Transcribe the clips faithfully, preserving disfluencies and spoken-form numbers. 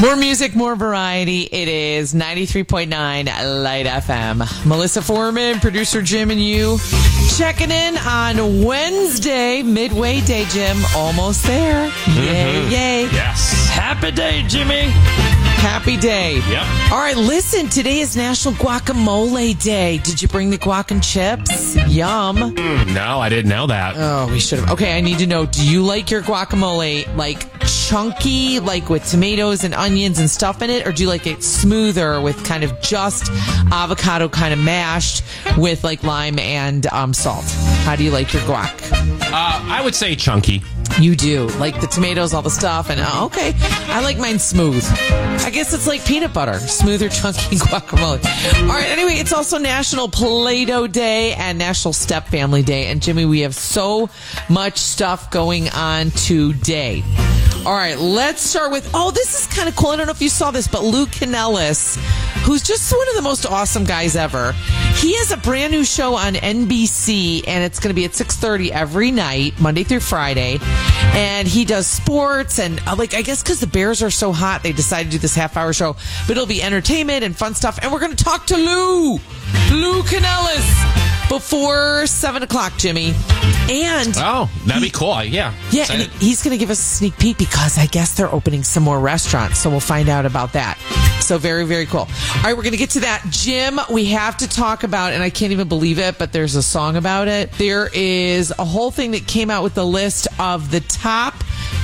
More music, more variety. It is ninety-three point nine Light F M. Melissa Foreman, producer Jim, and you checking in on Wednesday, midway day, Jim. Almost there. Mm-hmm. Yay, yay. Yes. Happy day, Jimmy. Happy day. Yep. All right, listen, today is National Guacamole Day. Did you bring the guac and chips? Yum. Mm, no, I didn't know that. Oh, we should have. Okay, I need to know, do you like your guacamole like chunky, like with tomatoes and onions and stuff in it, or do you like it smoother with kind of just avocado kind of mashed with like lime and um, salt? How do you like your guac? Uh, I would say chunky. You do. Like the tomatoes, all the stuff, and uh, okay. I like mine smooth. I guess it's like peanut butter. Smoother, chunky guacamole. All right, anyway, it's also National Play-Doh Day and National Step Family Day. And Jimmy, we have so much stuff going on today. All right, let's start with, oh, this is kind of cool. I don't know if you saw this, but Lou Canellis, who's just one of the most awesome guys ever. He has a brand new show on N B C, and it's going to be at six thirty every night, Monday through Friday. And he does sports, and uh, like I guess because the Bears are so hot, they decided to do this half-hour show. But it'll be entertainment and fun stuff. And we're going to talk to Lou, Lou Canellis, before seven o'clock, Jimmy. And oh, that'd he, be cool. Yeah. Yeah, and he's going to give us a sneak peek because I guess they're opening some more restaurants. So we'll find out about that. So very, very cool. All right, we're going to get to that. Jim, we have to talk about, and I can't even believe it, but there's a song about it. There is a whole thing that came out with the list of the top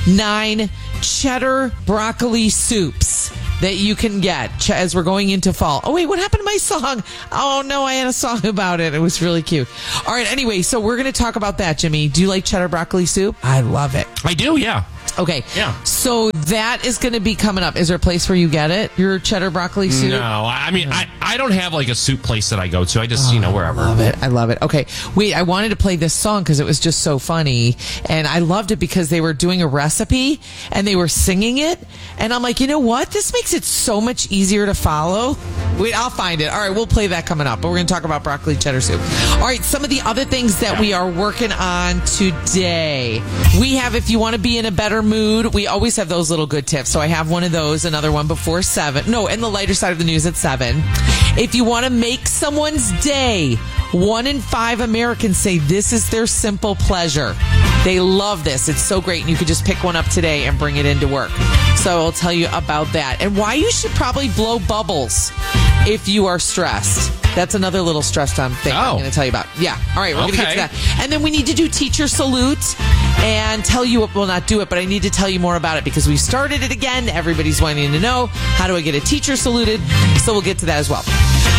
nine cheddar broccoli soups that you can get as we're going into fall. Oh, wait, what happened to my song? Oh, no, I had a song about it. It was really cute. All right, anyway, so we're going to talk about that, Jimmy. Do you like cheddar broccoli soup? I love it. I do, yeah. Okay. Yeah. So that is going to be coming up. Is there a place where you get it? Your cheddar broccoli soup? No. I mean, I, I don't have like a soup place that I go to. I just, oh, you know, wherever. I love it. I love it. Okay. Wait, I wanted to play this song because it was just so funny. And I loved it because they were doing a recipe and they were singing it. And I'm like, you know what? This makes it so much easier to follow. Wait, I'll find it. All right, we'll play that coming up. But we're going to talk about broccoli cheddar soup. All right, some of the other things that we are working on today. We have, if you want to be in a better mood, we always have those little good tips. So I have one of those, another one before seven. No, and the lighter side of the news at seven. If you want to make someone's day, one in five Americans say this is their simple pleasure. They love this. It's so great. And you could just pick one up today and bring it into work. So I'll tell you about that. And why you should probably blow bubbles if you are stressed. That's another little stressed on thing oh. I'm going to tell you about. Yeah. All right. We're okay. going to get to that. And then we need to do teacher salute and tell you what, we'll not do it, but I need to tell you more about it because we started it again. Everybody's wanting to know, how do I get a teacher saluted? So we'll get to that as well.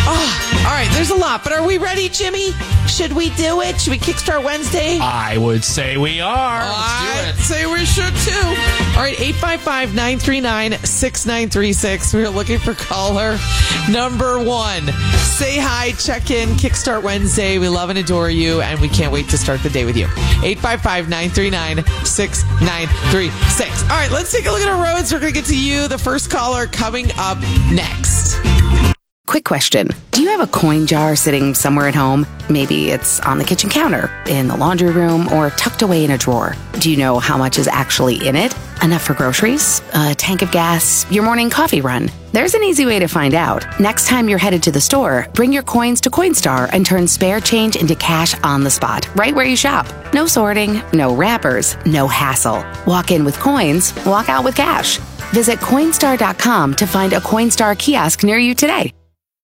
Oh, all right. There's a lot, but are we ready, Jimmy? Should we do it? Should we kickstart Wednesday? I would say we are. Let's do it. I'd say we should too. All right. eight five five, nine three nine, six nine three six. We're looking for caller number one. Say hi, check in, Kickstart Wednesday. We love and adore you, and we can't wait to start the day with you. eight five five, nine three nine, six nine three six. All right, let's take a look at our roads. We're going to get to you, the first caller, coming up next. Quick question. Do you have a coin jar sitting somewhere at home? Maybe it's on the kitchen counter, in the laundry room, or tucked away in a drawer. Do you know how much is actually in it? Enough for groceries? A tank of gas? Your morning coffee run? There's an easy way to find out. Next time you're headed to the store, bring your coins to Coinstar and turn spare change into cash on the spot, right where you shop. No sorting, no wrappers, no hassle. Walk in with coins, walk out with cash. Visit Coinstar dot com to find a Coinstar kiosk near you today.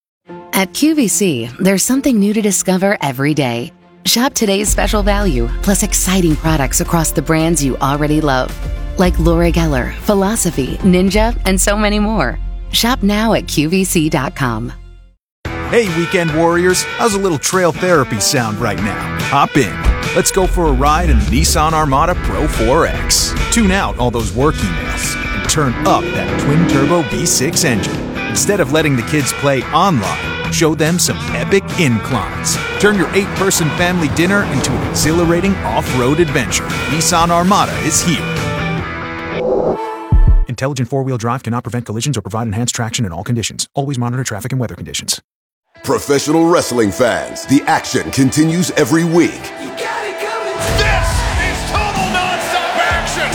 At Q V C, there's something new to discover every day. Shop today's special value, plus exciting products across the brands you already love, like Laura Geller, Philosophy, Ninja, and so many more. Shop now at Q V C dot com. Hey, weekend warriors, how's a little trail therapy sound right now? Hop in. Let's go for a ride in the Nissan Armada Pro four X. Tune out all those work emails and turn up that twin-turbo V six engine. Instead of letting the kids play online, show them some epic inclines. Turn your eight-person family dinner into an exhilarating off-road adventure. Nissan Armada is here. Intelligent four-wheel drive cannot prevent collisions or provide enhanced traction in all conditions. Always monitor traffic and weather conditions. Professional wrestling fans, the action continues every week. You got it coming. This is total nonstop action.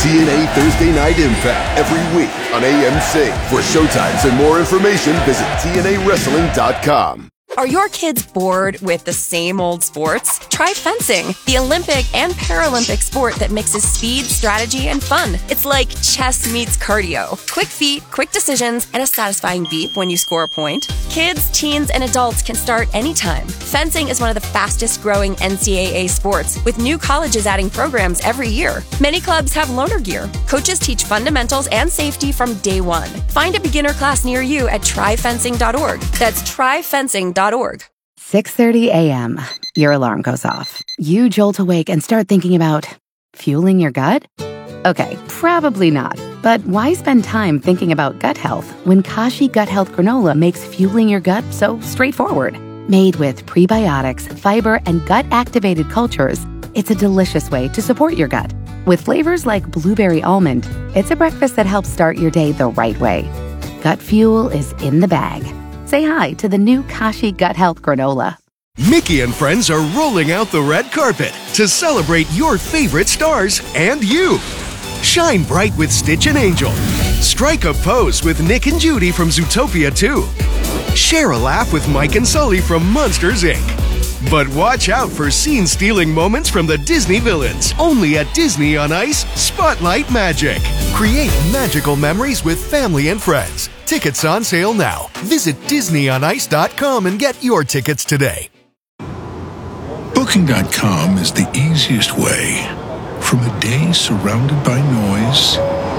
T N A Thursday Night Impact every week on A M C. For showtimes and more information, visit T N A wrestling dot com. Are your kids bored with the same old sports? Try fencing, the Olympic and Paralympic sport that mixes speed, strategy, and fun. It's like chess meets cardio. Quick feet, quick decisions, and a satisfying beep when you score a point. Kids, teens, and adults can start anytime. Fencing is one of the fastest growing N C double A sports, with new colleges adding programs every year. Many clubs have loaner gear. Coaches teach fundamentals and safety from day one. Find a beginner class near you at try fencing dot org. That's try fencing dot org. six thirty a.m. Your alarm goes off. You jolt awake and start thinking about fueling your gut? Okay, probably not. But why spend time thinking about gut health when Kashi Gut Health Granola makes fueling your gut so straightforward? Made with prebiotics, fiber, and gut-activated cultures, it's a delicious way to support your gut. With flavors like blueberry almond, it's a breakfast that helps start your day the right way. Gut fuel is in the bag. Say hi to the new Kashi Gut Health Granola. Mickey and friends are rolling out the red carpet to celebrate your favorite stars and you. Shine bright with Stitch and Angel. Strike a pose with Nick and Judy from Zootopia two. Share a laugh with Mike and Sully from Monsters, Incorporated. But watch out for scene-stealing moments from the Disney villains. Only at Disney on Ice, Spotlight Magic. Create magical memories with family and friends. Tickets on sale now. Visit Disney on Ice dot com and get your tickets today. Booking dot com is the easiest way from a day surrounded by noise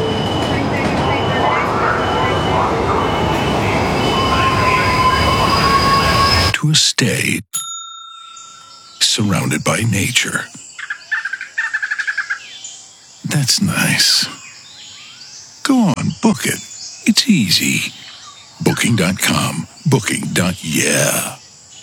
to a stay surrounded by nature. That's nice. Go on, book it. It's easy. Booking dot com. Booking. Yeah.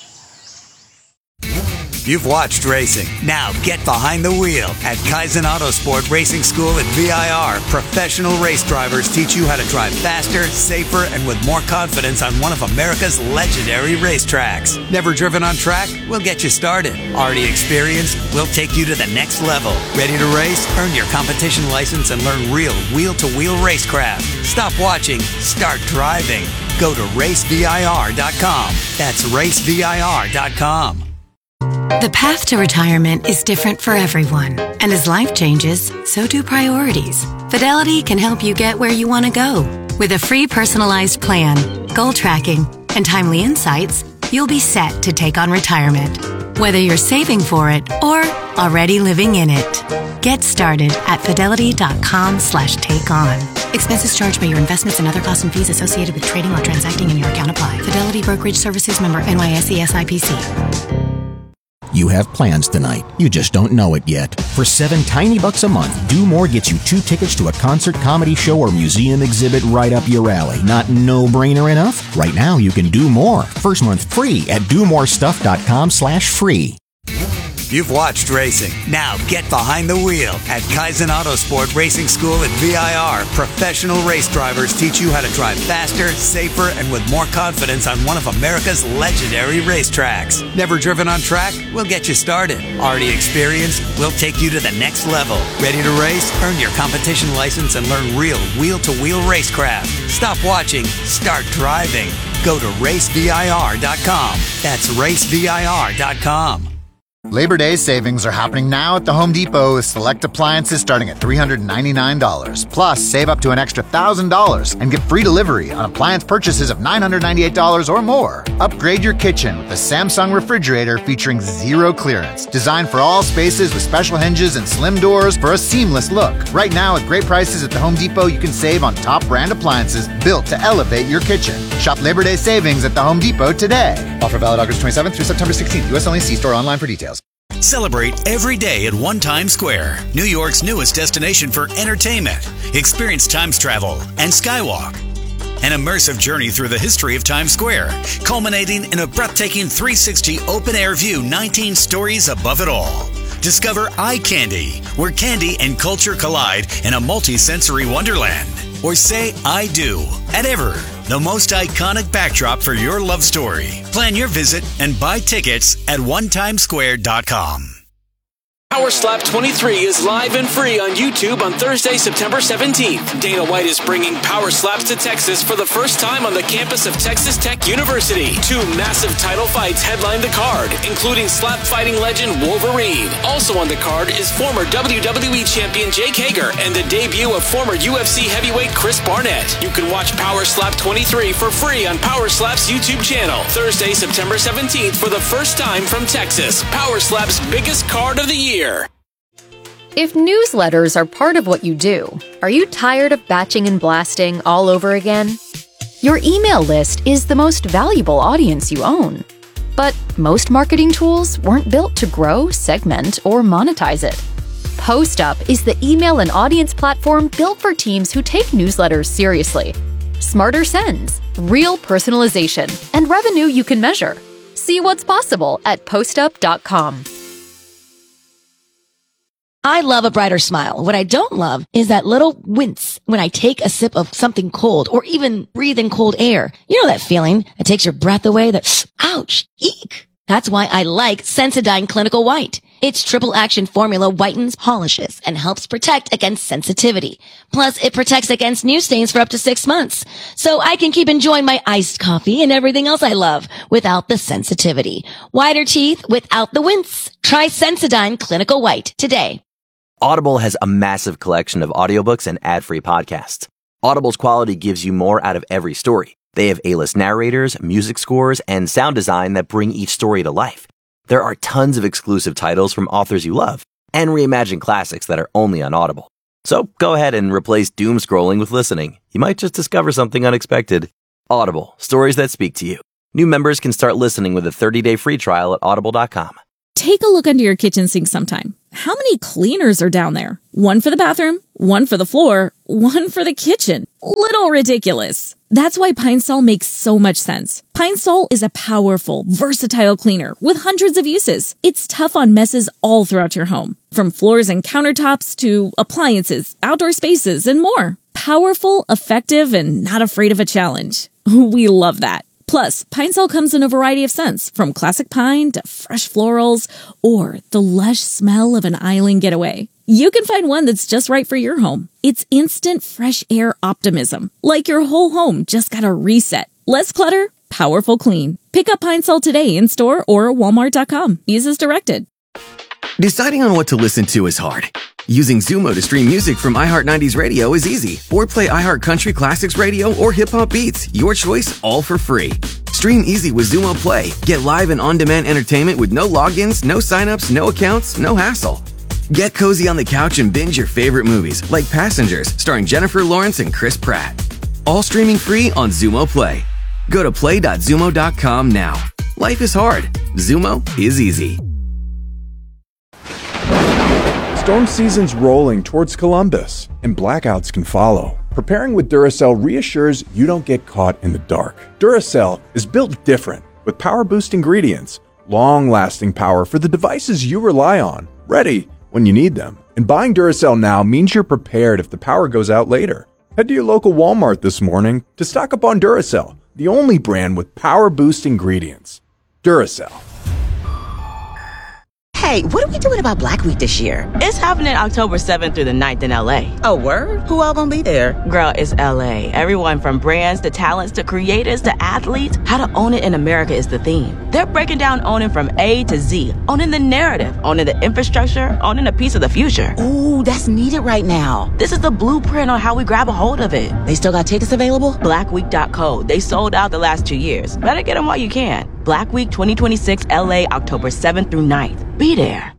You've watched racing. Now get behind the wheel at Kaizen Autosport Racing School at V I R. Professional race drivers teach you how to drive faster, safer, and with more confidence on one of America's legendary racetracks. Never driven on track? We'll get you started. Already experienced? We'll take you to the next level. Ready to race? Earn your competition license and learn real wheel-to-wheel racecraft. Stop watching. Start driving. Go to race V I R dot com. That's race V I R dot com. The path to retirement is different for everyone. And as life changes, so do priorities. Fidelity can help you get where you want to go. With a free personalized plan, goal tracking, and timely insights, you'll be set to take on retirement. Whether you're saving for it or already living in it. Get started at fidelity dot com slash take on. Expenses charged by your investments and other costs and fees associated with trading or transacting in your account apply. Fidelity Brokerage Services, member N Y S E S I P C. You have plans tonight. You just don't know it yet. For seven tiny bucks a month, Do More gets you two tickets to a concert, comedy show, or museum exhibit right up your alley. Not no-brainer enough? Right now, you can do more. First month free at do more stuff dot com slash free. You've watched racing. Now get behind the wheel at Kaizen Autosport Racing School at V I R. Professional race drivers teach you how to drive faster, safer, and with more confidence on one of America's legendary racetracks. Never driven on track? We'll get you started. Already experienced? We'll take you to the next level. Ready to race? Earn your competition license and learn real wheel-to-wheel racecraft. Stop watching. Start driving. Go to race V I R dot com. That's race V I R dot com. Labor Day savings are happening now at the Home Depot with select appliances starting at three hundred ninety-nine dollars. Plus, save up to an extra one thousand dollars and get free delivery on appliance purchases of nine hundred ninety-eight dollars or more. Upgrade your kitchen with a Samsung refrigerator featuring zero clearance. Designed for all spaces with special hinges and slim doors for a seamless look. Right now, at great prices at the Home Depot, you can save on top brand appliances built to elevate your kitchen. Shop Labor Day savings at the Home Depot today. Offer valid August twenty-seventh through September sixteenth. U S only. See store online for details. Celebrate every day at One Times Square, New York's newest destination for entertainment. Experience Times travel and Skywalk. An immersive journey through the history of Times Square, culminating in a breathtaking three sixty open-air view, nineteen stories above it all. Discover Eye Candy, where candy and culture collide in a multi-sensory wonderland. Or say I do at Ever, the most iconic backdrop for your love story. Plan your visit and buy tickets at one times square dot com. Power Slap twenty-three is live and free on YouTube on Thursday, September seventeenth. Dana White is bringing Power Slaps to Texas for the first time on the campus of Texas Tech University. Two massive title fights headline the card, including slap fighting legend Wolverine. Also on the card is former W W E champion Jake Hager and the debut of former U F C heavyweight Chris Barnett. You can watch Power Slap twenty-three for free on Power Slap's YouTube channel. Thursday, September seventeenth for the first time from Texas. Power Slap's biggest card of the year. If newsletters are part of what you do, are you tired of batching and blasting all over again? Your email list is the most valuable audience you own. But most marketing tools weren't built to grow, segment, or monetize it. PostUp is the email and audience platform built for teams who take newsletters seriously. Smarter sends, real personalization, and revenue you can measure. See what's possible at postup dot com. I love a brighter smile. What I don't love is that little wince when I take a sip of something cold or even breathe in cold air. You know that feeling that takes your breath away? That, ouch, eek. That's why I like Sensodyne Clinical White. Its triple action formula whitens, polishes, and helps protect against sensitivity. Plus, it protects against new stains for up to six months. So I can keep enjoying my iced coffee and everything else I love without the sensitivity. Whiter teeth without the wince. Try Sensodyne Clinical White today. Audible has a massive collection of audiobooks and ad-free podcasts. Audible's quality gives you more out of every story. They have A-list narrators, music scores, and sound design that bring each story to life. There are tons of exclusive titles from authors you love, and reimagined classics that are only on Audible. So go ahead and replace doom scrolling with listening. You might just discover something unexpected. Audible, stories that speak to you. New members can start listening with a thirty-day free trial at audible dot com. Take a look under your kitchen sink sometime. How many cleaners are down there? One for the bathroom, one for the floor, one for the kitchen. Little ridiculous. That's why Pine Sol makes so much sense. Pine Sol is a powerful, versatile cleaner with hundreds of uses. It's tough on messes all throughout your home, from floors and countertops to appliances, outdoor spaces, and more. Powerful, effective, and not afraid of a challenge. We love that. Plus, Pine Sol comes in a variety of scents, from classic pine to fresh florals, or the lush smell of an island getaway. You can find one that's just right for your home. It's instant fresh air optimism, like your whole home just got a reset. Less clutter, powerful clean. Pick up Pine Sol today in store or walmart dot com. Use as directed. Deciding on what to listen to is hard. Using Zumo to stream music from iHeart nineties Radio is easy. Or play iHeart Country Classics Radio or Hip Hop Beats. Your choice, all for free. Stream easy with Zumo Play. Get live and on-demand entertainment with no logins, no signups, no accounts, no hassle. Get cozy on the couch and binge your favorite movies, like Passengers, starring Jennifer Lawrence and Chris Pratt. All streaming free on Zumo Play. Go to play dot zumo dot com now. Life is hard. Zumo is easy. Storm season's rolling towards Columbus, and blackouts can follow. Preparing with Duracell reassures you don't get caught in the dark. Duracell is built different, with power-boost ingredients, long-lasting power for the devices you rely on, ready when you need them. And buying Duracell now means you're prepared if the power goes out later. Head to your local Walmart this morning to stock up on Duracell, the only brand with power-boost ingredients. Duracell. Hey, what are we doing about Black Week this year? It's happening October seventh through the ninth in L A. Oh, word? Who all gonna be there? Girl, it's L A. Everyone from brands to talents to creators to athletes. How to own it in America is the theme. They're breaking down owning from A to Z. Owning the narrative, owning the infrastructure, owning a piece of the future. Ooh, that's needed right now. This is the blueprint on how we grab a hold of it. They still got tickets available? black week dot co. They sold out the last two years. Better get them while you can. Black Week twenty twenty-six L A, October seventh through ninth. Be there.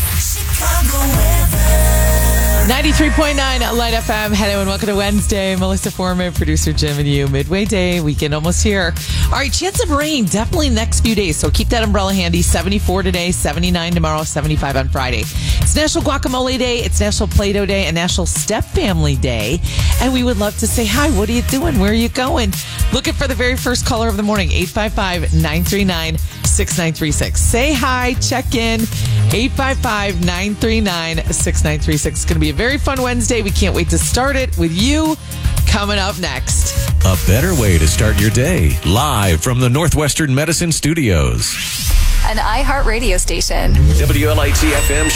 ninety-three point nine Light F M. Hello and welcome to Wednesday. Melissa Foreman, producer Jim and you. Midway day, weekend almost here. All right, chance of rain definitely next few days, so keep that umbrella handy. seventy-four today, seventy-nine tomorrow, seventy-five on Friday. It's National Guacamole Day, it's National Play-Doh Day, and National Step Family Day. And we would love to say hi. What are you doing? Where are you going? Looking for the very first caller of the morning, eight five five, nine three nine, six nine three six. Say hi, check in, eight five five, nine three nine, six nine three six. It's going to be a very fun Wednesday. We can't wait to start it with you coming up next. A better way to start your day. Live from the Northwestern Medicine Studios. An iHeart radio station. W L I T F M